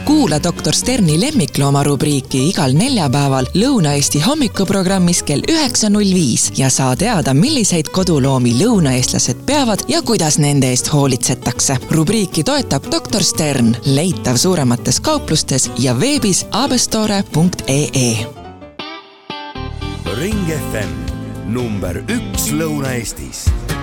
Kuula doktor Sterni lemmiklooma rubriiki igal neljapäeval Lõuna-Eesti hommikuprogrammis kell 9.05 ja saa teada, milliseid koduloomi lõunaeestlased peavad ja kuidas nende eest hoolitsetakse. Rubriiki toetab doktor Stern, leitav suuremates kauplustes ja veebis abestore.ee. Ring FM number 1 Lõuna-Eestis.